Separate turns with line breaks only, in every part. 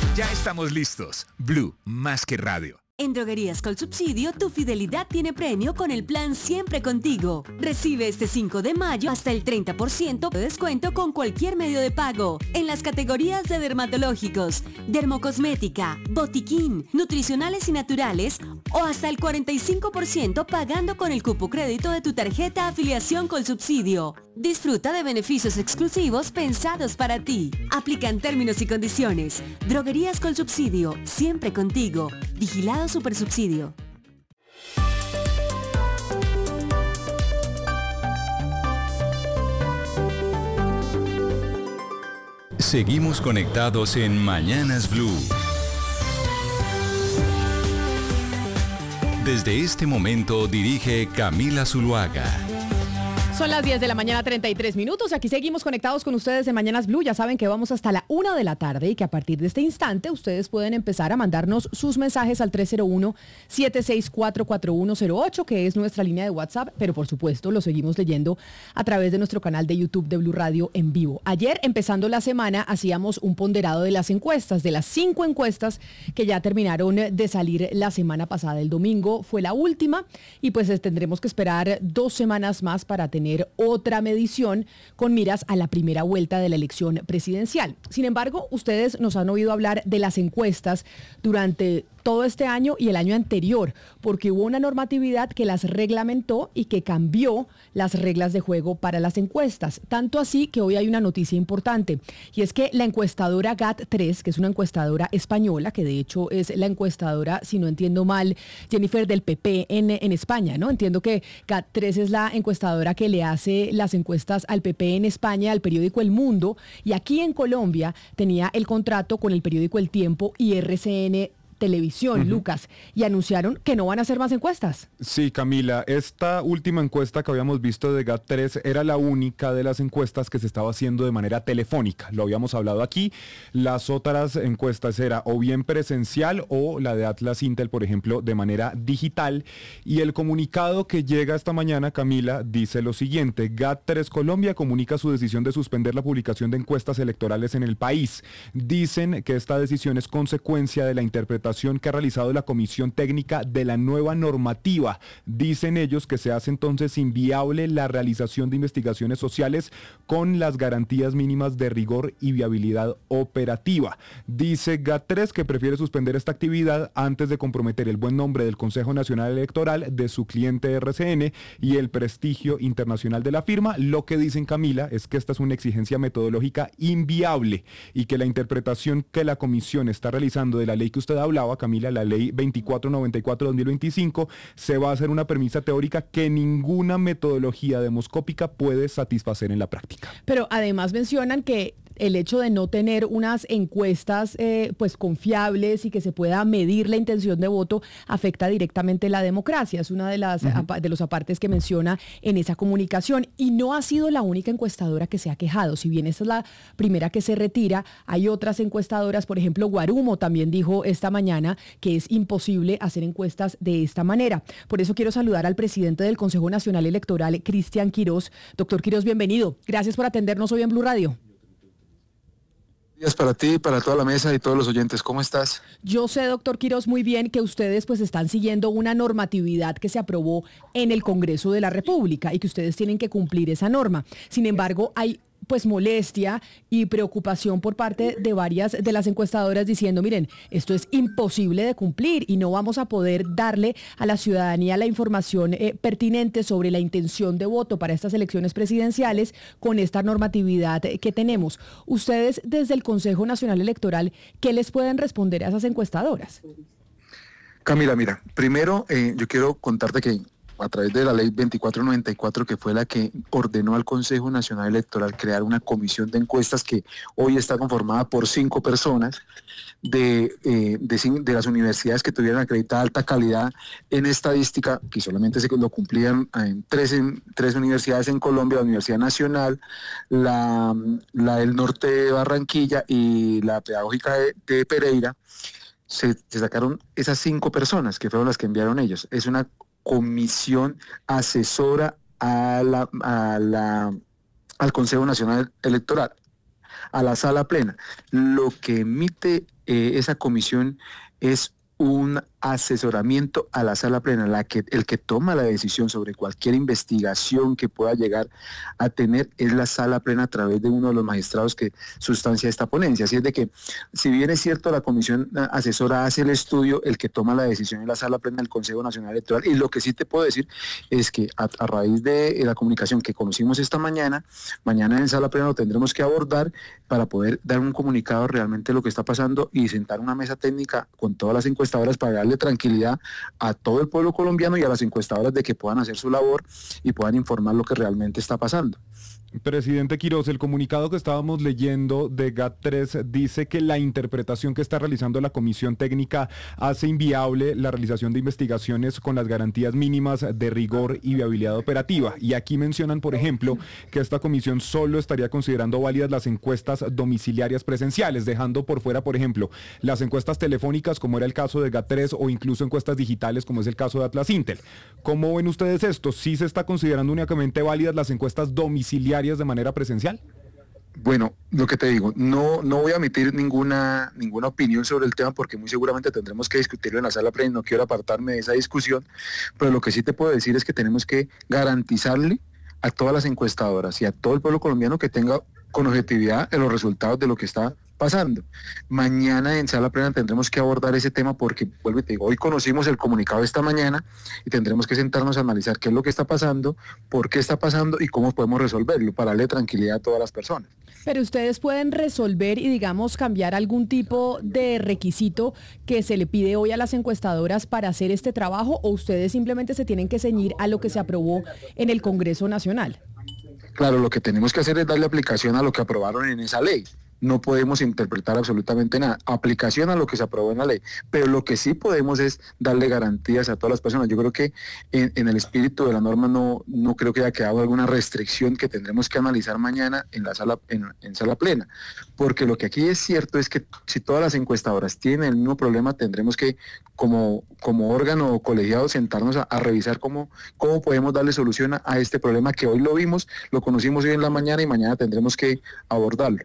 Ya estamos listos. Blue, más que radio.
En Droguerías Colsubsidio, tu fidelidad tiene premio con el plan Siempre Contigo. Recibe este 5 de mayo hasta el 30% de descuento con cualquier medio de pago en las categorías de dermatológicos, dermocosmética, botiquín, nutricionales y naturales o hasta el 45% pagando con el cupo crédito de tu tarjeta Afiliación Colsubsidio. Disfruta de beneficios exclusivos pensados para ti. Aplican términos y condiciones. Droguerías Colsubsidio, siempre contigo. Vigilado Supersubsidio.
Seguimos conectados en Mañanas Blue. Desde este momento dirige Camila Zuluaga.
Son las 10 de la mañana, 33 minutos. Aquí seguimos conectados con ustedes en Mañanas Blue. Ya saben que vamos hasta la 1 de la tarde y que a partir de este instante ustedes pueden empezar a mandarnos sus mensajes al 301-764-4108, que es nuestra línea de WhatsApp, pero por supuesto lo seguimos leyendo a través de nuestro canal de YouTube de Blue Radio en vivo. Ayer, empezando la semana, hacíamos un ponderado de las encuestas, de las 5 encuestas que ya terminaron de salir la semana pasada. El domingo fue la última y pues tendremos que esperar 2 semanas más para tener otra medición con miras a la primera vuelta de la elección presidencial. Sin embargo, ustedes nos han oído hablar de las encuestas durante todo este año y el año anterior, porque hubo una normatividad que las reglamentó y que cambió las reglas de juego para las encuestas. Tanto así que hoy hay una noticia importante, y es que la encuestadora GAT3, que es una encuestadora española, que de hecho es la encuestadora, si no entiendo mal, Jennifer, del PP en España, ¿no? Entiendo que GAT3 es la encuestadora que le hace las encuestas al PP en España, al periódico El Mundo, y aquí en Colombia tenía el contrato con el periódico El Tiempo y RCN Televisión, Lucas, y anunciaron que no van a hacer más encuestas.
Sí, Camila, esta última encuesta que habíamos visto de GAT3 era la única de las encuestas que se estaba haciendo de manera telefónica. Lo habíamos hablado aquí. Las otras encuestas era o bien presencial o la de Atlas Intel, por ejemplo, de manera digital. Y el comunicado que llega esta mañana, Camila, dice lo siguiente: GAT3 Colombia comunica su decisión de suspender la publicación de encuestas electorales en el país. Dicen que esta decisión es consecuencia de la interpretación que ha realizado la Comisión Técnica de la nueva normativa. Dicen ellos que se hace entonces inviable la realización de investigaciones sociales con las garantías mínimas de rigor y viabilidad operativa. Dice GAT3 que prefiere suspender esta actividad antes de comprometer el buen nombre del Consejo Nacional Electoral, de su cliente RCN y el prestigio internacional de la firma. Lo que dicen, Camila, es que esta es una exigencia metodológica inviable y que la interpretación que la comisión está realizando de la ley que usted hablaba, Camila, la ley 2494-2025, se va a hacer una premisa teórica que ninguna metodología demoscópica puede satisfacer en la práctica.
Pero además mencionan que el hecho de no tener unas encuestas pues confiables y que se pueda medir la intención de voto afecta directamente la democracia. Es una de las de los apartes que menciona en esa comunicación, y no ha sido la única encuestadora que se ha quejado. Si bien esta es la primera que se retira, hay otras encuestadoras. Por ejemplo, Guarumo también dijo esta mañana que es imposible hacer encuestas de esta manera. Por eso quiero saludar al presidente del Consejo Nacional Electoral, Cristian Quirós. Doctor Quirós, bienvenido. Gracias por atendernos hoy en Blue Radio.
Días para ti, para toda la mesa y todos los oyentes. ¿Cómo estás?
Yo sé, doctor Quirós, muy bien que ustedes pues están siguiendo una normatividad que se aprobó en el Congreso de la República y que ustedes tienen que cumplir esa norma. Sin embargo, hay pues molestia y preocupación por parte de varias de las encuestadoras diciendo, miren, esto es imposible de cumplir y no vamos a poder darle a la ciudadanía la información pertinente sobre la intención de voto para estas elecciones presidenciales con esta normatividad que tenemos. Ustedes desde el Consejo Nacional Electoral, ¿qué les pueden responder a esas encuestadoras?
Camila, mira, primero yo quiero contarte que a través de la ley 2494, que fue la que ordenó al Consejo Nacional Electoral crear una comisión de encuestas que hoy está conformada por 5 personas de las universidades que tuvieran acreditada alta calidad en estadística, que solamente se lo cumplían en tres universidades en Colombia: la Universidad Nacional, la del Norte de Barranquilla y la Pedagógica de Pereira. Se sacaron esas 5 personas que fueron las que enviaron ellos. Es una comisión asesora al Consejo Nacional Electoral, a la sala plena. Lo que emite esa comisión es un asesoramiento a la sala plena, el que toma la decisión sobre cualquier investigación que pueda llegar a tener es la sala plena a través de uno de los magistrados que sustancia esta ponencia. Así es de que, si bien es cierto, la comisión asesora hace el estudio, el que toma la decisión es la sala plena del Consejo Nacional Electoral. Y lo que sí te puedo decir es que a raíz de la comunicación que conocimos esta mañana en sala plena lo tendremos que abordar para poder dar un comunicado realmente de lo que está pasando y sentar una mesa técnica con todas las encuestadoras para darle tranquilidad a todo el pueblo colombiano y a las encuestadoras de que puedan hacer su labor y puedan informar lo que realmente está pasando.
Presidente Quiroz, el comunicado que estábamos leyendo de GAT3 dice que la interpretación que está realizando la Comisión Técnica hace inviable la realización de investigaciones con las garantías mínimas de rigor y viabilidad operativa. Y aquí mencionan, por ejemplo, que esta comisión solo estaría considerando válidas las encuestas domiciliarias presenciales, dejando por fuera, por ejemplo, las encuestas telefónicas, como era el caso de GAT3, o incluso encuestas digitales, como es el caso de Atlas Intel. ¿Cómo ven ustedes esto? ¿Sí se está considerando únicamente válidas las encuestas domiciliarias de manera presencial?
Bueno, lo que te digo, no voy a emitir ninguna opinión sobre el tema porque muy seguramente tendremos que discutirlo en la sala plena y no quiero apartarme de esa discusión, pero lo que sí te puedo decir es que tenemos que garantizarle a todas las encuestadoras y a todo el pueblo colombiano que tenga con objetividad en los resultados de lo que está pasando. Mañana en sala plena tendremos que abordar ese tema porque, vuelvo y te digo, hoy conocimos el comunicado de esta mañana y tendremos que sentarnos a analizar qué es lo que está pasando, por qué está pasando y cómo podemos resolverlo para darle tranquilidad a todas las personas.
Pero ustedes pueden resolver y, digamos, cambiar algún tipo de requisito que se le pide hoy a las encuestadoras para hacer este trabajo, o ustedes simplemente se tienen que ceñir a lo que se aprobó en el Congreso Nacional.
Claro, lo que tenemos que hacer es darle aplicación a lo que aprobaron en esa ley. No podemos interpretar absolutamente nada. Aplicación a lo que se aprobó en la ley. Pero lo que sí podemos es darle garantías a todas las personas. Yo creo que en el espíritu de la norma no creo que haya quedado alguna restricción que tendremos que analizar mañana en la sala, en sala plena. Porque lo que aquí es cierto es que si todas las encuestadoras tienen el mismo problema, tendremos que, como órgano colegiado, sentarnos a revisar cómo podemos darle solución a este problema que hoy lo vimos, lo conocimos hoy en la mañana y mañana tendremos que abordarlo.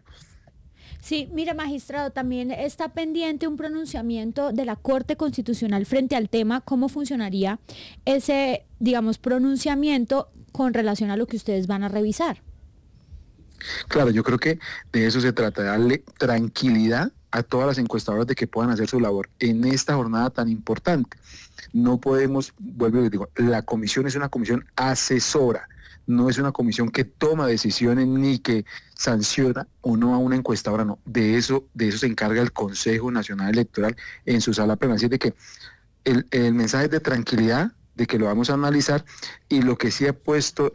Sí, mire, magistrado, también está pendiente un pronunciamiento de la Corte Constitucional frente al tema. ¿Cómo funcionaría ese, digamos, pronunciamiento con relación a lo que ustedes van a revisar?
Claro, yo creo que de eso se trata, de darle tranquilidad a todas las encuestadoras de que puedan hacer su labor en esta jornada tan importante. No podemos, vuelvo y les digo, la comisión es una comisión asesora. No es una comisión que toma decisiones ni que sanciona o no a una encuestadora, no. De eso se encarga el Consejo Nacional Electoral en su sala plena. Así de que el mensaje es de tranquilidad, de que lo vamos a analizar, y lo que sí he puesto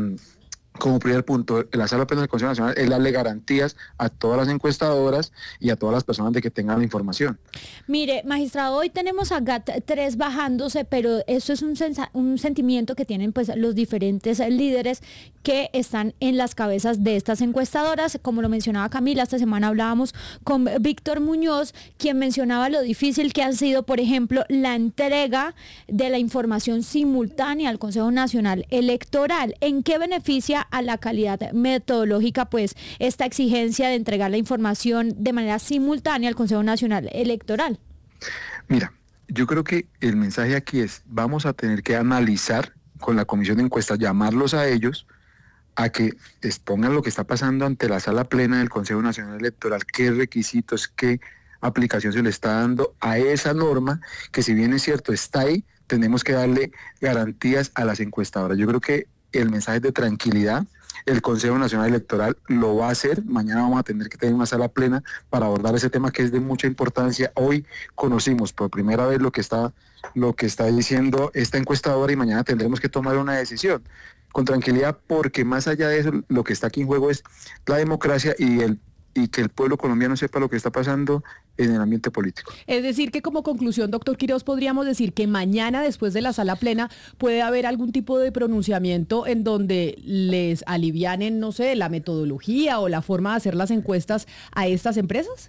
como primer punto en la sala plena del Consejo Nacional es darle garantías a todas las encuestadoras y a todas las personas de que tengan la información.
Mire, magistrado, hoy tenemos a GAT3 bajándose, pero eso es un sentimiento que tienen pues los diferentes líderes que están en las cabezas de estas encuestadoras. Como lo mencionaba Camila, esta semana hablábamos con Víctor Muñoz, quien mencionaba lo difícil que ha sido, por ejemplo, la entrega de la información simultánea al Consejo Nacional Electoral. ¿En qué beneficia a la calidad metodológica pues esta exigencia de entregar la información de manera simultánea al Consejo Nacional Electoral?
Mira, yo creo que el mensaje aquí es, vamos a tener que analizar con la comisión de encuestas, llamarlos a ellos a que expongan lo que está pasando ante la sala plena del Consejo Nacional Electoral, qué requisitos, qué aplicación se le está dando a esa norma, que si bien es cierto está ahí, tenemos que darle garantías a las encuestadoras. Yo creo que el mensaje es de tranquilidad. El Consejo Nacional Electoral lo va a hacer. Mañana vamos a tener que tener una sala plena para abordar ese tema que es de mucha importancia. Hoy conocimos por primera vez lo que está diciendo esta encuestadora y mañana tendremos que tomar una decisión con tranquilidad, porque más allá de eso, lo que está aquí en juego es la democracia y que el pueblo colombiano sepa lo que está pasando en el ambiente político.
Es decir, que como conclusión, doctor Quiroz, podríamos decir que mañana, después de la sala plena, puede haber algún tipo de pronunciamiento en donde les alivianen, no sé, la metodología o la forma de hacer las encuestas a estas empresas.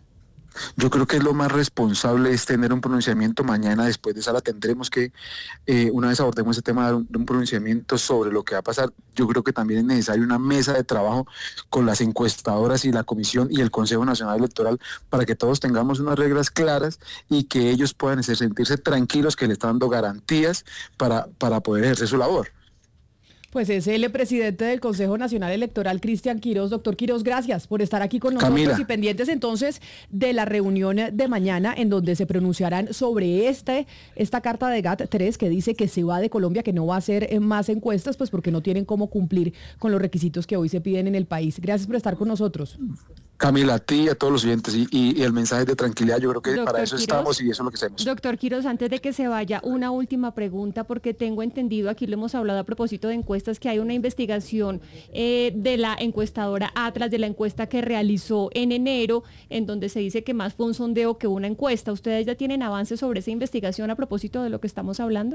Yo creo que lo más responsable es tener un pronunciamiento. Mañana después de sala tendremos que, una vez abordemos ese tema, dar un pronunciamiento sobre lo que va a pasar. Yo creo que también es necesaria una mesa de trabajo con las encuestadoras y la Comisión y el Consejo Nacional Electoral para que todos tengamos unas reglas claras y que ellos puedan sentirse tranquilos que le están dando garantías para poder ejercer su labor.
Pues es el presidente del Consejo Nacional Electoral, Cristian Quirós. Doctor Quirós, gracias por estar aquí con nosotros. Camila. Y pendientes entonces de la reunión de mañana en donde se pronunciarán sobre esta carta de GAT3 que dice que se va de Colombia, que no va a hacer más encuestas, pues porque no tienen cómo cumplir con los requisitos que hoy se piden en el país. Gracias por estar con nosotros.
Camila, a ti y a todos los oyentes, y el mensaje de tranquilidad, yo creo que
Doctor
para eso
Quirós,
estamos y eso es lo que hacemos.
Doctor Quirós, antes de que se vaya, una última pregunta, porque tengo entendido, aquí lo hemos hablado a propósito de encuestas, que hay una investigación de la encuestadora Atlas, de la encuesta que realizó en enero, en donde se dice que más fue un sondeo que una encuesta. ¿Ustedes ya tienen avances sobre esa investigación a propósito de lo que estamos hablando?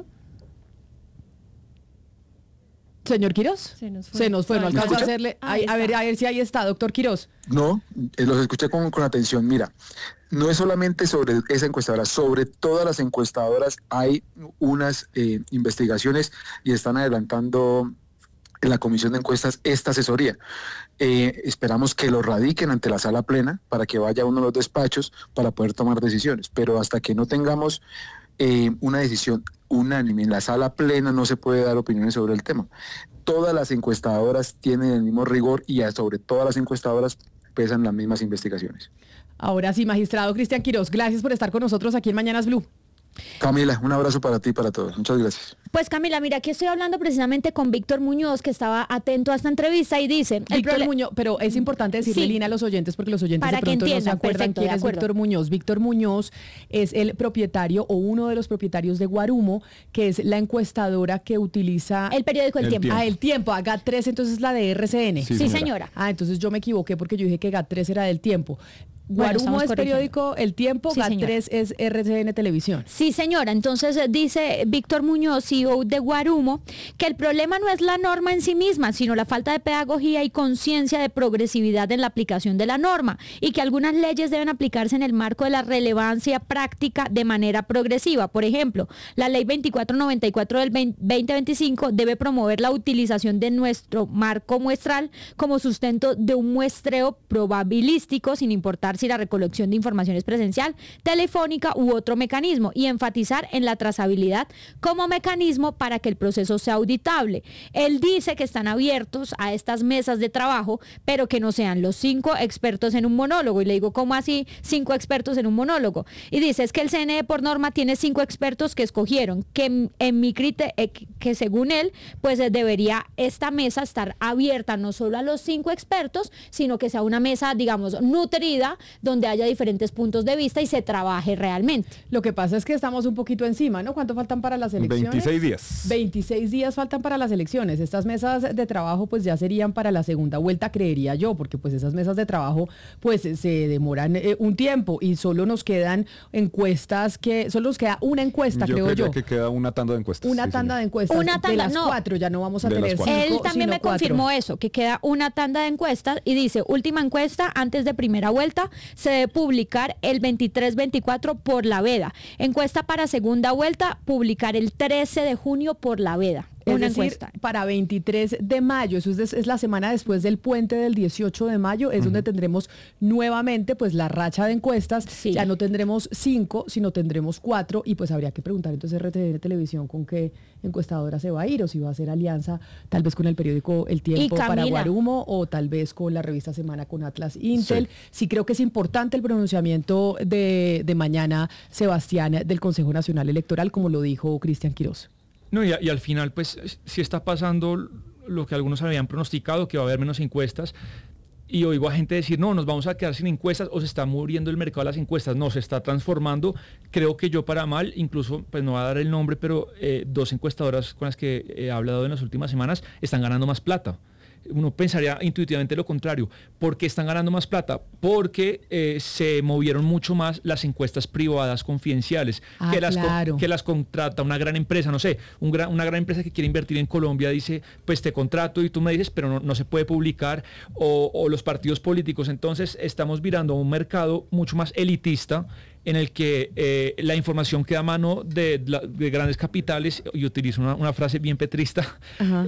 Señor Quirós, se nos fue, no alcanzó a hacerle. A ver si ahí está, doctor Quirós.
No, los escuché con atención. Mira, no es solamente sobre esa encuestadora, sobre todas las encuestadoras hay unas investigaciones y están adelantando en la comisión de encuestas esta asesoría. Esperamos que lo radiquen ante la sala plena para que vaya uno de los despachos para poder tomar decisiones, pero hasta que no tengamos una decisión unánime en la sala plena no se puede dar opiniones sobre el tema. Todas las encuestadoras tienen el mismo rigor y sobre todas las encuestadoras pesan las mismas investigaciones.
Ahora sí, magistrado Cristian Quirós, gracias por estar con nosotros aquí en Mañanas Blue.
Camila, un abrazo para ti y para todos. Muchas gracias.
Pues Camila, mira, aquí estoy hablando precisamente con Víctor Muñoz, que estaba atento a esta entrevista y dice...
Víctor Muñoz, pero es importante decirle, sí, Lina, a los oyentes, porque los oyentes
para
de pronto
entiendan,
no se acuerdan quién es Víctor Muñoz. Víctor Muñoz es el propietario o uno de los propietarios de Guarumo, que es la encuestadora que utiliza...
El periódico El Tiempo.
El Tiempo, GAT3, entonces la de RCN.
Sí, señora.
Entonces yo me equivoqué porque yo dije que GAT3 era del Tiempo. Guarumo es periódico El Tiempo, sí, GAT3 es RCN Televisión.
Sí, señora. Entonces dice Víctor Muñoz, CEO de Guarumo, que el problema no es la norma en sí misma, sino la falta de pedagogía y conciencia de progresividad en la aplicación de la norma y que algunas leyes deben aplicarse en el marco de la relevancia práctica de manera progresiva. Por ejemplo, la Ley 2494 del 2025 debe promover la utilización de nuestro marco muestral como sustento de un muestreo probabilístico sin importar si la recolección de información es presencial, telefónica u otro mecanismo y enfatizar en la trazabilidad como mecanismo para que el proceso sea auditable. Él dice que están abiertos a estas mesas de trabajo, pero que no sean los 5 expertos en un monólogo. Y le digo, ¿cómo así 5 expertos en un monólogo? Y dice, es que el CNE por norma tiene 5 expertos que escogieron, que en mi criterio, que según él, pues debería esta mesa estar abierta no solo a los 5 expertos, sino que sea una mesa, digamos, nutrida, donde haya diferentes puntos de vista y se trabaje realmente.
Lo que pasa es que estamos un poquito encima, ¿no? ¿Cuánto faltan para las elecciones?
26 días.
26 días faltan para las elecciones. Estas mesas de trabajo pues ya serían para la segunda vuelta, creería yo, porque pues esas mesas de trabajo pues se demoran un tiempo y solo nos quedan encuestas solo nos queda una encuesta, creo yo.
Que queda una tanda de encuestas.
Una tanda de encuestas.
Una tanda,
de las 4, ya no vamos a tener 5,
Él también me
4.
confirmó eso, que queda una tanda de encuestas y dice, última encuesta antes de primera vuelta, se debe publicar el 23-24 por la veda. Encuesta para segunda vuelta, publicar el 13 de junio por la veda. Una encuesta.
Para 23 de mayo, eso es la semana después del puente del 18 de mayo, es donde tendremos nuevamente pues la racha de encuestas. Sí. Ya no tendremos 5, sino tendremos 4 y pues habría que preguntar entonces RTN Televisión con qué encuestadora se va a ir o si va a hacer alianza tal vez con el periódico El Tiempo para Guarumo o tal vez con la revista Semana con Atlas Intel. Sí, creo que es importante el pronunciamiento de mañana, Sebastián, del Consejo Nacional Electoral, como lo dijo Cristian Quirós.
No, y al final, pues, sí está pasando lo que algunos habían pronosticado, que va a haber menos encuestas, y oigo a gente decir, no, nos vamos a quedar sin encuestas, o se está muriendo el mercado de las encuestas. No, se está transformando, creo que yo para mal, incluso, pues no voy a dar el nombre, pero 2 encuestadoras con las que he hablado en las últimas semanas están ganando más plata. Uno pensaría intuitivamente lo contrario. ¿Por qué están ganando más plata? Porque se movieron mucho más las encuestas privadas confidenciales, que las contrata una gran empresa, no sé, una gran empresa que quiere invertir en Colombia dice, pues te contrato y tú me dices, pero no se puede publicar, o los partidos políticos. Entonces estamos virando a un mercado mucho más elitista, en el que la información queda a mano de grandes capitales, y utilizo una frase bien petrista,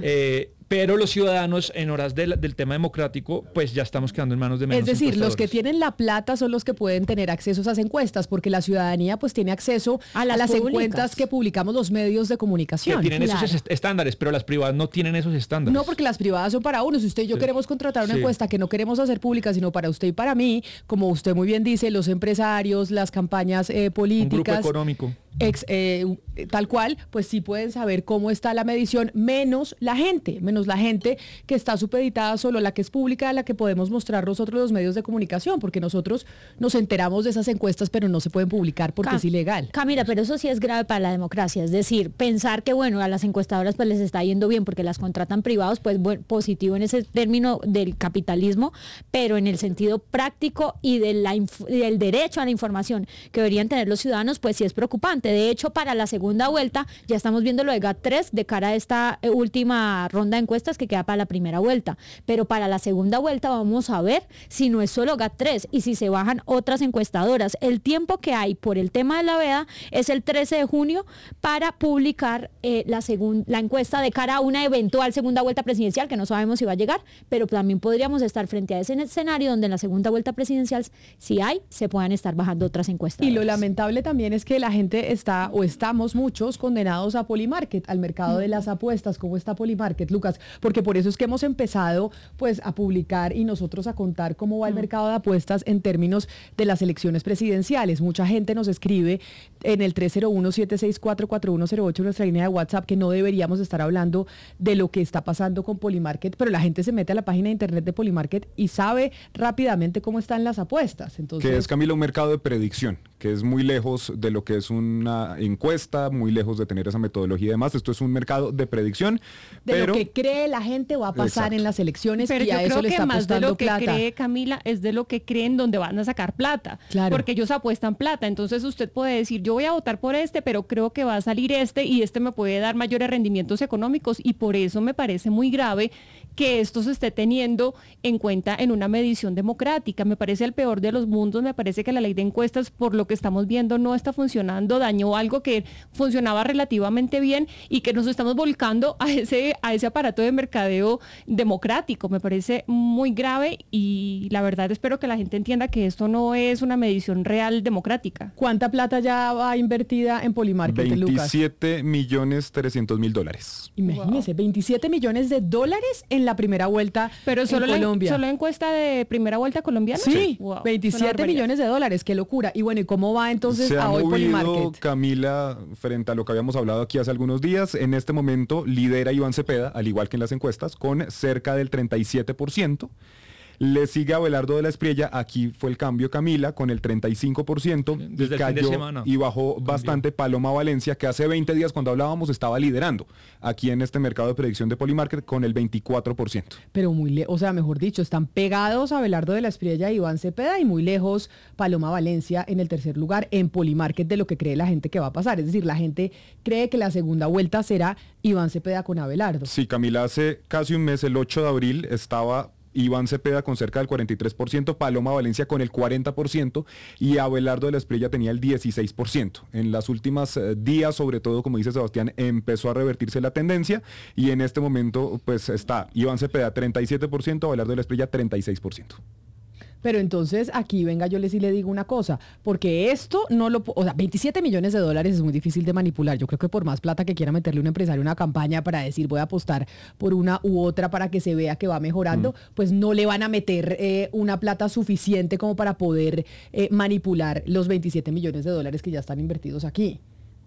pero los ciudadanos en horas del tema democrático, pues ya estamos quedando en manos de menos.
Es decir, los que tienen la plata son los que pueden tener acceso a esas encuestas, porque la ciudadanía pues tiene acceso a las encuestas que publicamos los medios de comunicación.
Que tienen esos estándares, pero las privadas no tienen esos estándares.
No, porque las privadas son para uno. Si usted y yo queremos contratar una encuesta que no queremos hacer pública, sino para usted y para mí, como usted muy bien dice, los empresarios, las campañas políticas.
Un grupo económico.
Tal cual, pues sí pueden saber cómo está la medición, menos la gente que está supeditada solo a la que es pública, a la que podemos mostrar nosotros los medios de comunicación, porque nosotros nos enteramos de esas encuestas, pero no se pueden publicar porque es ilegal.
Camila, pero eso sí es grave para la democracia, es decir, pensar que bueno, a las encuestadoras pues les está yendo bien porque las contratan privados, pues positivo en ese término del capitalismo, pero en el sentido práctico y del derecho a la información que deberían tener los ciudadanos, pues sí es preocupante. De hecho, para la segunda vuelta, ya estamos viendo lo de GAT3 de cara a esta última ronda de encuestas que queda para la primera vuelta. Pero para la segunda vuelta vamos a ver si no es solo GAT3 y si se bajan otras encuestadoras. El tiempo que hay por el tema de la veda es el 13 de junio para publicar la encuesta de cara a una eventual segunda vuelta presidencial, que no sabemos si va a llegar, pero también podríamos estar frente a ese escenario donde en la segunda vuelta presidencial, si hay, se puedan estar bajando otras encuestas.
Y lo lamentable también es que la gente estamos muchos condenados a Polymarket, al mercado de las apuestas. ¿Cómo está Polymarket, Lucas? Porque por eso es que hemos empezado pues a publicar y nosotros a contar cómo va el mercado de apuestas en términos de las elecciones presidenciales. Mucha gente nos escribe en el 301-764-4108, nuestra línea de WhatsApp, que no deberíamos estar hablando de lo que está pasando con Polymarket, pero la gente se mete a la página de internet de Polymarket y sabe rápidamente cómo están las apuestas. Entonces,
que es, Camila, un mercado de predicción, que es muy lejos de lo que es una encuesta, muy lejos de tener esa metodología y demás. Esto es un mercado de predicción.
De lo que cree la gente va a pasar en las elecciones, pero y a eso le está apostando plata.
Más de lo que cree, Camila, es de lo que creen donde van a sacar plata.
Claro.
Porque ellos apuestan plata. Entonces usted puede decir, yo voy a votar por pero creo que va a salir y me puede dar mayores rendimientos económicos, y por eso me parece muy grave que esto se esté teniendo en cuenta en una medición democrática. Me parece el peor de los mundos. Me parece que la ley de encuestas, por lo que estamos viendo, no está funcionando, dañó algo que funcionaba relativamente bien y que nos estamos volcando a ese aparato de mercadeo democrático. Me parece muy grave y la verdad espero que la gente entienda que esto no es una medición real democrática.
¿Cuánta plata ya va invertida en Polymarket, Lucas?
$27.300.000.
Imagínese, $27 millones en la primera vuelta.
Pero solo
en Colombia.
¿Solo encuesta de primera vuelta colombiana?
Sí, wow, $27 millones, qué locura. Y bueno, ¿y cómo va entonces a hoy Polymarket?
Camila, frente a lo que habíamos hablado aquí hace algunos días, en este momento lidera Iván Cepeda, al igual que en las encuestas, con cerca del 37%. Le sigue Abelardo de la Espriella, aquí fue el cambio, Camila, con el 35%,
desde
y cayó
el fin de semana.
Y bajó bastante Paloma Valencia, que hace 20 días cuando hablábamos estaba liderando aquí en este mercado de predicción de Polymarket con el 24%.
Pero mejor dicho, están pegados Abelardo de la Espriella y Iván Cepeda, y muy lejos Paloma Valencia en el tercer lugar en Polymarket de lo que cree la gente que va a pasar. Es decir, la gente cree que la segunda vuelta será Iván Cepeda con Abelardo.
Sí, Camila, hace casi un mes, el 8 de abril, estaba Iván Cepeda con cerca del 43%, Paloma Valencia con el 40% y Abelardo de la Espriella tenía el 16%. En las últimas días, sobre todo, como dice Sebastián, empezó a revertirse la tendencia y en este momento pues está Iván Cepeda 37%, Abelardo de la Espriella 36%.
Pero entonces aquí venga, yo le digo una cosa, porque esto no lo, o sea, $27 millones es muy difícil de manipular. Yo creo que por más plata que quiera meterle un empresario a una campaña para decir voy a apostar por una u otra para que se vea que va mejorando, pues no le van a meter una plata suficiente como para poder manipular los $27 millones que ya están invertidos aquí.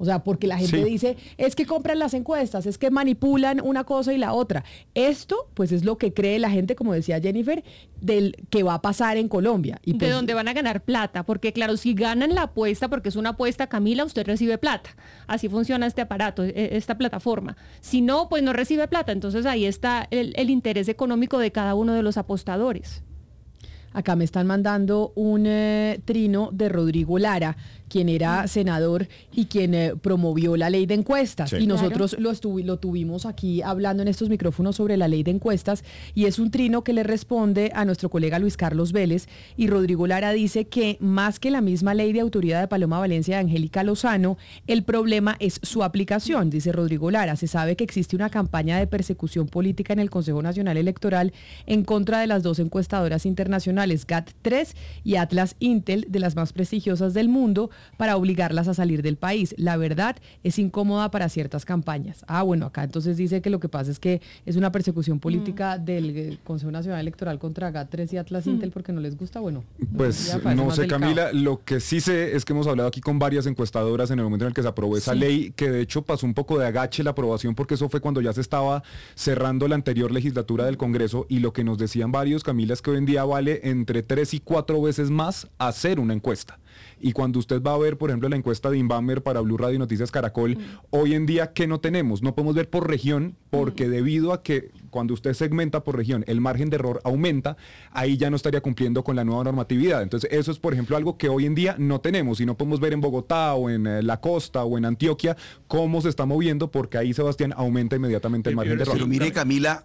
O sea, porque la gente dice, es que compran las encuestas, es que manipulan una cosa y la otra. Esto, pues, es lo que cree la gente, como decía Jennifer, del que va a pasar en Colombia. Y pues,
de dónde van a ganar plata, porque claro, si ganan la apuesta, porque es una apuesta, Camila, usted recibe plata. Así funciona este aparato, esta plataforma. Si no, pues no recibe plata. Entonces ahí está el interés económico de cada uno de los apostadores.
Acá me están mandando un trino de Rodrigo Lara, quien era senador y quien promovió la ley de encuestas.
Sí.
Y nosotros lo tuvimos aquí hablando en estos micrófonos sobre la ley de encuestas, y es un trino que le responde a nuestro colega Luis Carlos Vélez, y Rodrigo Lara dice que más que la misma ley de autoridad de Paloma Valencia y Angélica Lozano, el problema es su aplicación. Dice Rodrigo Lara, se sabe que existe una campaña de persecución política en el Consejo Nacional Electoral en contra de las dos encuestadoras internacionales, GAT3 y Atlas Intel, de las más prestigiosas del mundo, para obligarlas a salir del país. La verdad es incómoda para ciertas campañas. Bueno, acá entonces dice que lo que pasa es que es una persecución política del Consejo Nacional Electoral contra GAT3 y Atlas Intel porque no les gusta. Bueno,
pues no sé, Camila, lo que sí sé es que hemos hablado aquí con varias encuestadoras en el momento en el que se aprobó esa ley, que de hecho pasó un poco de agache la aprobación, porque eso fue cuando ya se estaba cerrando la anterior legislatura del Congreso, y lo que nos decían varios, Camila, es que hoy en día vale entre 3 y 4 veces más hacer una encuesta. Y cuando usted va a ver, por ejemplo, la encuesta de Inbamer para Blue Radio y Noticias Caracol, hoy en día, ¿qué no tenemos? No podemos ver por región, porque debido a que cuando usted segmenta por región, el margen de error aumenta, ahí ya no estaría cumpliendo con la nueva normatividad. Entonces, eso es, por ejemplo, algo que hoy en día no tenemos, y no podemos ver en Bogotá o en la costa o en Antioquia cómo se está moviendo, porque ahí, Sebastián, aumenta inmediatamente el margen de error.
Pero mire, Camila,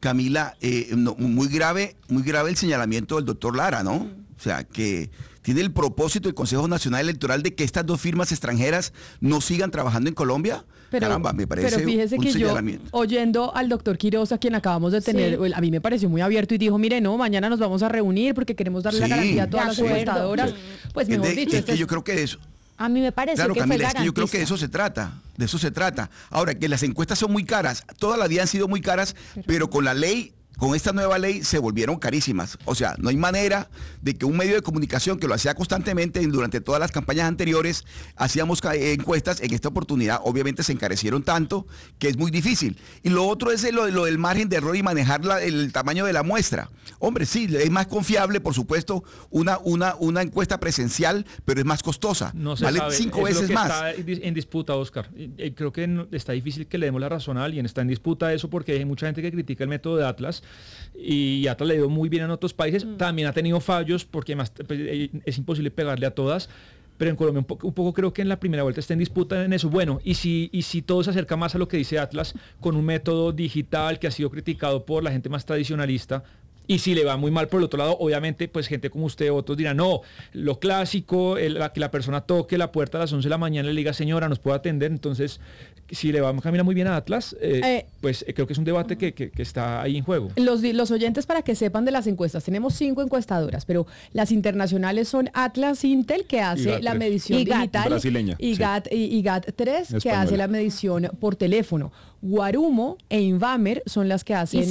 muy grave el señalamiento del doctor Lara, ¿no? O sea, que tiene el propósito del Consejo Nacional Electoral de que estas dos firmas extranjeras no sigan trabajando en Colombia. Caramba, me parece
pero fíjese
un
que
señalamiento.
Yo, oyendo al doctor Quiroz, a quien acabamos de tener, a mí me pareció muy abierto y dijo, mire, no, mañana nos vamos a reunir porque queremos darle la garantía a todas las encuestadoras. Pues mejor dicho.
Es que yo creo que eso...
A mí me parece
claro,
que
Camila,
fue garantista.
es que yo creo que de eso se trata. Ahora, que las encuestas son muy caras, toda la vida han sido muy caras, pero con la ley, con esta nueva ley, se volvieron carísimas. O sea, no hay manera de que un medio de comunicación que lo hacía constantemente durante todas las campañas anteriores, hacíamos encuestas, en esta oportunidad obviamente se encarecieron tanto que es muy difícil. Y lo otro es lo del margen de error y manejar el tamaño de la muestra. Hombre, sí, es más confiable, por supuesto, una encuesta presencial, pero es más costosa.
No se
vale
sabe.
5 veces
es lo que
más.
Está en disputa, Oscar. Creo que está difícil que le demos la razón a alguien. Está en disputa eso porque hay mucha gente que critica el método de Atlas, y Atlas le dio muy bien en otros países. También ha tenido fallos porque más, es imposible pegarle a todas. Pero en Colombia un poco creo que en la primera vuelta está en disputa en eso. Bueno, y si todo se acerca más a lo que dice Atlas, con un método digital que ha sido criticado por la gente más tradicionalista, y si le va muy mal por el otro lado, obviamente, pues gente como usted, otros dirán, no, lo clásico, que la persona toque la puerta a las 11 de la mañana y le diga, señora, ¿nos puede atender? Entonces, si le va Camila muy bien a Atlas, pues creo que es un debate que está ahí en juego.
Los oyentes, para que sepan de las encuestas, tenemos 5 encuestadoras, pero las internacionales son Atlas Intel, que hace la medición digital,
brasileña,
y GAT3, que hace la medición por teléfono. Guarumo e Inbamer son las que hacen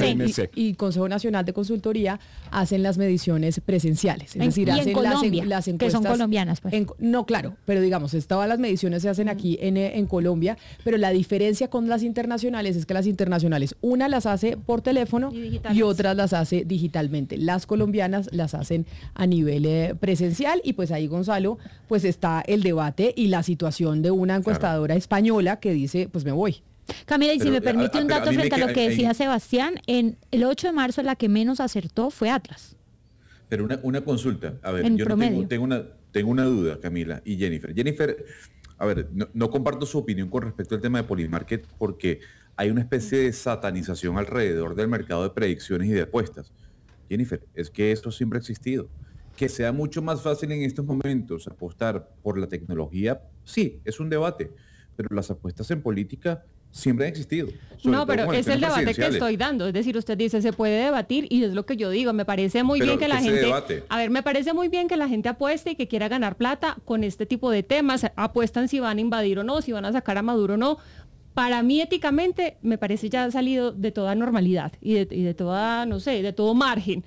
y Consejo Nacional de Consultoría hacen las mediciones presenciales. Es decir, hacen las encuestas.
Que son colombianas, pues.
No, claro, pero digamos, todas las mediciones se hacen aquí en Colombia, pero la diferencia con las internacionales es que las internacionales, una las hace por teléfono y otras las hace digitalmente. Las colombianas las hacen a nivel presencial, y pues ahí, Gonzalo, pues está el debate y la situación de una encuestadora española que dice, pues me voy.
Camila, y si me permite un dato frente a lo que decía Sebastián, en el 8 de marzo la que menos acertó fue Atlas.
Pero una consulta, a ver, yo tengo una duda, Camila y Jennifer. Jennifer, a ver, no comparto su opinión con respecto al tema de Polymarket, porque hay una especie de satanización alrededor del mercado de predicciones y de apuestas. Jennifer, es que esto siempre ha existido. Que sea mucho más fácil en estos momentos apostar por la tecnología, sí, es un debate, pero las apuestas en política siempre han existido.
No, pero es el debate que estoy dando. Es decir, usted dice, se puede debatir, y es lo que yo digo. Me parece muy bien que la gente... me parece muy bien que la gente apueste y que quiera ganar plata con este tipo de temas. Apuestan si van a invadir o no, si van a sacar a Maduro o no. Para mí, éticamente, me parece ya salido de toda normalidad y de toda, no sé, de todo margen.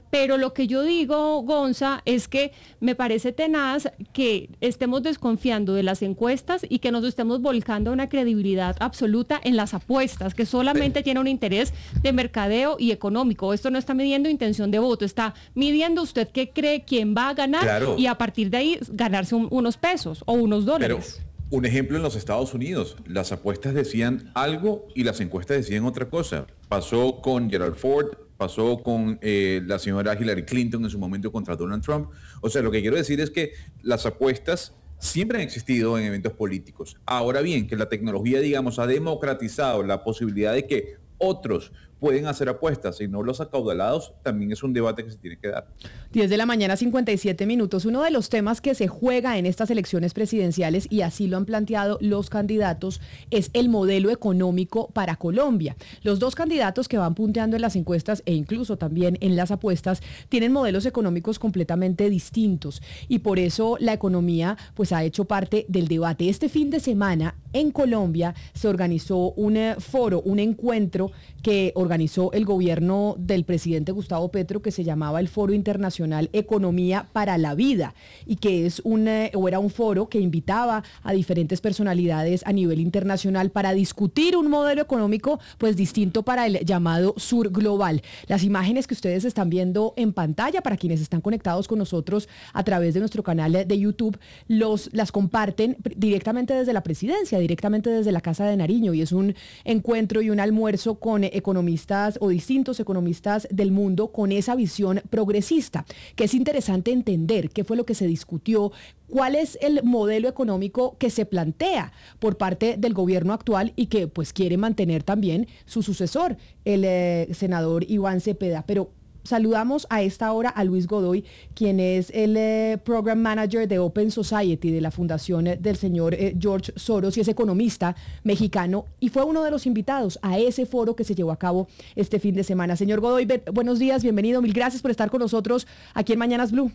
Pero lo que yo digo, Gonza, es que me parece tenaz que estemos desconfiando de las encuestas y que nos estemos volcando a una credibilidad absoluta en las apuestas, que solamente tiene un interés de mercadeo y económico. Esto no está midiendo intención de voto, está midiendo usted qué cree quién va a ganar, claro, y a partir de ahí ganarse unos pesos o unos dólares.
Pero un ejemplo en los Estados Unidos, las apuestas decían algo y las encuestas decían otra cosa. Pasó con Gerald Ford, pasó con la señora Hillary Clinton en su momento contra Donald Trump. O sea, lo que quiero decir es que las apuestas siempre han existido en eventos políticos. Ahora bien, que la tecnología, digamos, ha democratizado la posibilidad de que otros pueden hacer apuestas y no los acaudalados, también es un debate que se tiene que dar.
10 de la mañana, 57 minutos. Uno de los temas que se juega en estas elecciones presidenciales, y así lo han planteado los candidatos, es el modelo económico para Colombia. Los dos candidatos que van punteando en las encuestas e incluso también en las apuestas tienen modelos económicos completamente distintos y por eso la economía pues ha hecho parte del debate. Este fin de semana en Colombia se organizó un foro, un encuentro que organizó el gobierno del presidente Gustavo Petro, que se llamaba el Foro Internacional Economía para la Vida, y que era un foro que invitaba a diferentes personalidades a nivel internacional para discutir un modelo económico pues distinto para el llamado sur global. Las imágenes que ustedes están viendo en pantalla, para quienes están conectados con nosotros a través de nuestro canal de YouTube, las comparten directamente desde la presidencia, directamente desde la Casa de Nariño, y es un encuentro y un almuerzo con economistas o distintos economistas del mundo con esa visión progresista, que es interesante entender qué fue lo que se discutió, cuál es el modelo económico que se plantea por parte del gobierno actual y que pues quiere mantener también su sucesor, el senador Iván Cepeda. Pero saludamos a esta hora a Luis Godoy, quien es el Program Manager de Open Society de la fundación del señor George Soros, y es economista mexicano y fue uno de los invitados a ese foro que se llevó a cabo este fin de semana. Señor Godoy, buenos días, bienvenido, mil gracias por estar con nosotros aquí en Mañanas Blue.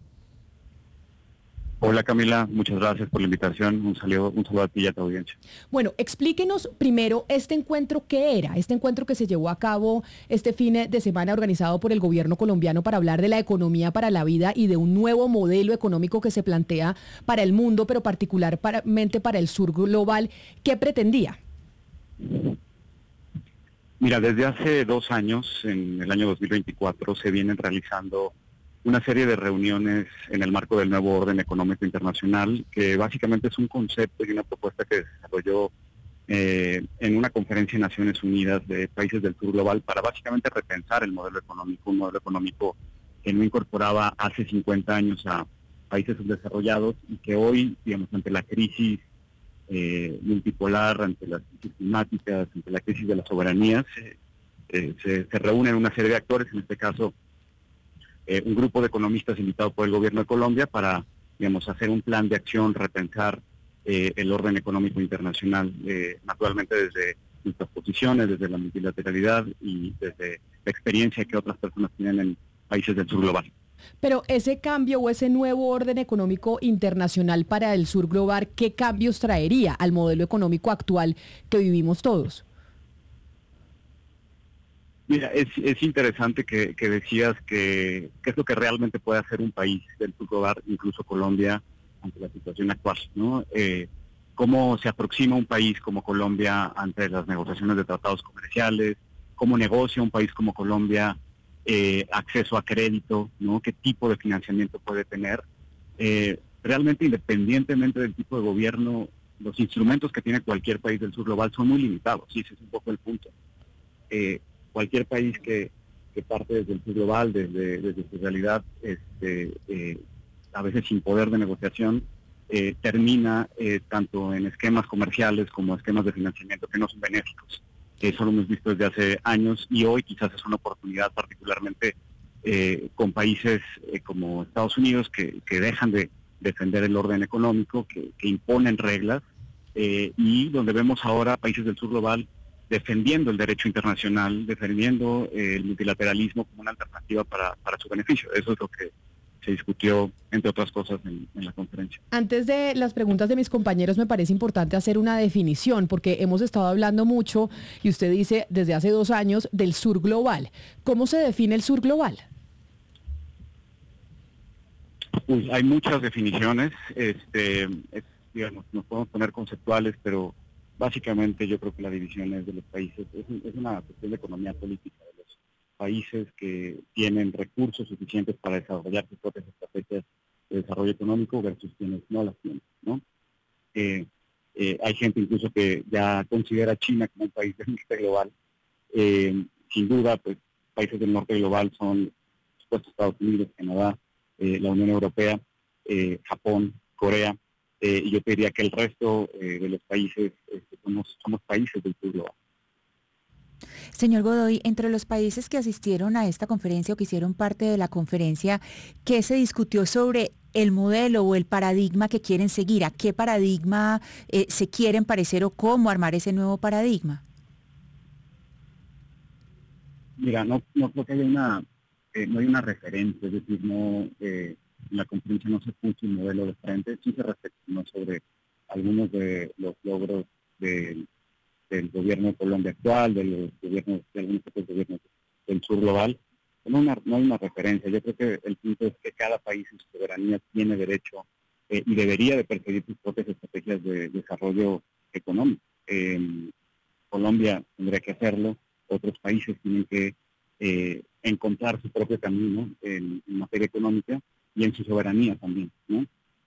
Hola Camila, muchas gracias por la invitación. Un saludo a ti y a tu audiencia.
Bueno, explíquenos primero este encuentro, ¿qué era? Este encuentro que se llevó a cabo este fin de semana organizado por el gobierno colombiano para hablar de la economía para la vida y de un nuevo modelo económico que se plantea para el mundo, pero particularmente para el sur global. ¿Qué pretendía?
Mira, desde hace 2 años, en el año 2024, se vienen realizando una serie de reuniones en el marco del nuevo orden económico internacional, que básicamente es un concepto y una propuesta que se desarrolló en una conferencia en Naciones Unidas de países del sur global para básicamente repensar el modelo económico, un modelo económico que no incorporaba hace 50 años a países subdesarrollados y que hoy, digamos, ante la crisis multipolar, ante las crisis climáticas, ante la crisis de las soberanías, se reúnen una serie de actores, en este caso un grupo de economistas invitado por el gobierno de Colombia para, digamos, hacer un plan de acción, repensar el orden económico internacional, naturalmente desde nuestras posiciones, desde la multilateralidad y desde la experiencia que otras personas tienen en países del sur global.
Pero ese cambio o ese nuevo orden económico internacional para el sur global, ¿qué cambios traería al modelo económico actual que vivimos todos?
Mira, es interesante que decías que qué es lo que realmente puede hacer un país del sur global, incluso Colombia, ante la situación actual, ¿no? Cómo se aproxima un país como Colombia ante las negociaciones de tratados comerciales, cómo negocia un país como Colombia acceso a crédito, ¿no? Qué tipo de financiamiento puede tener. Realmente, independientemente del tipo de gobierno, los instrumentos que tiene cualquier país del sur global son muy limitados, y ese es un poco el punto. Cualquier país que parte desde el sur global, desde su realidad, a veces sin poder de negociación, termina tanto en esquemas comerciales como esquemas de financiamiento que no son benéficos. Eso lo hemos visto desde hace años y hoy quizás es una oportunidad particularmente con países como Estados Unidos que dejan de defender el orden económico, que imponen reglas y donde vemos ahora países del sur global defendiendo el derecho internacional, defendiendo el multilateralismo como una alternativa para su beneficio. Eso es lo que se discutió, entre otras cosas, en la conferencia.
Antes de las preguntas de mis compañeros, me parece importante hacer una definición, porque hemos estado hablando mucho, y usted dice, desde hace 2 años, del sur global. ¿Cómo se define el sur global?
Hay muchas definiciones, digamos, nos podemos poner conceptuales, pero básicamente yo creo que la división es de los países, es una cuestión de economía política, de los países que tienen recursos suficientes para desarrollar sus propias estrategias de desarrollo económico versus quienes no las tienen, ¿no? Hay gente incluso que ya considera a China como un país del norte global. Sin duda, pues países del norte global son, por supuesto, Estados Unidos, Canadá, la Unión Europea, Japón, Corea, y yo te diría que el resto de los países somos países del sur global.
Señor Godoy, entre los países que asistieron a esta conferencia o que hicieron parte de la conferencia, ¿qué se discutió sobre el modelo o el paradigma que quieren seguir? ¿A qué paradigma se quieren parecer o cómo armar ese nuevo paradigma?
Mira, no creo que haya no hay una referencia, es decir, en la conferencia no se puso un modelo de frente, sí se reflexionó sobre algunos de los logros del gobierno de Colombia actual, de algunos otros gobiernos del sur global. No hay una referencia. Yo creo que el punto es que cada país en su soberanía tiene derecho y debería de perseguir sus propias estrategias de desarrollo económico. Colombia tendría que hacerlo, otros países tienen que encontrar su propio camino en materia económica y en su soberanía también, ¿no?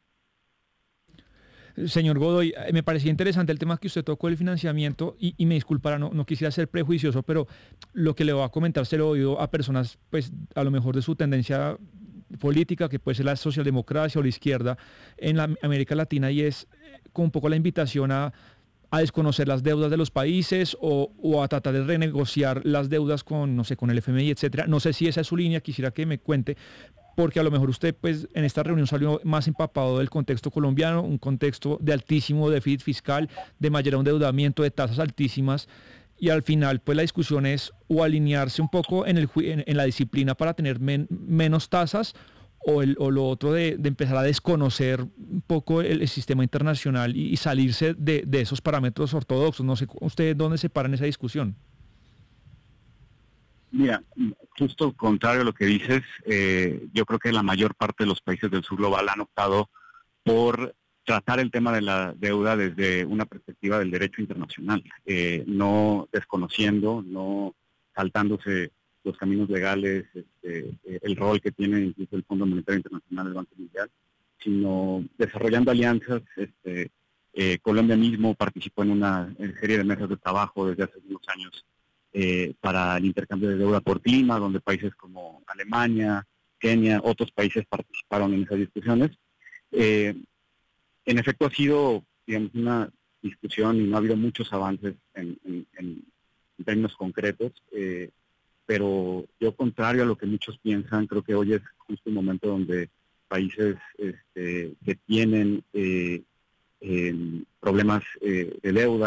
Señor Godoy, me parecía interesante el tema que usted tocó, el financiamiento, y me disculpará, no quisiera ser prejuicioso, pero lo que le voy a comentar se lo he oído a personas, pues a lo mejor de su tendencia política, que puede ser la socialdemocracia o la izquierda en la América Latina, y es con un poco la invitación a desconocer las deudas de los países o a tratar de renegociar las deudas con, no sé, con el FMI, etcétera. No sé si esa es su línea, quisiera que me cuente, porque a lo mejor usted pues en esta reunión salió más empapado del contexto colombiano, un contexto de altísimo déficit fiscal, de mayor endeudamiento, de tasas altísimas, y al final pues la discusión es o alinearse un poco en la disciplina para tener menos tasas, o lo otro de empezar a desconocer un poco el sistema internacional y salirse de esos parámetros ortodoxos. No sé, ¿usted dónde se para en esa discusión?
Mira, justo contrario a lo que dices, yo creo que la mayor parte de los países del sur global han optado por tratar el tema de la deuda desde una perspectiva del derecho internacional, no desconociendo, no saltándose los caminos legales, el rol que tiene incluso el Fondo Monetario Internacional, el Banco Mundial, sino desarrollando alianzas. Colombia mismo participó en una serie de mesas de trabajo desde hace unos años para el intercambio de deuda por clima, donde países como Alemania, Kenia, otros países participaron en esas discusiones. En efecto ha sido, digamos, una discusión y no ha habido muchos avances en términos concretos, pero yo, contrario a lo que muchos piensan, creo que hoy es justo un momento donde países que tienen problemas de deuda,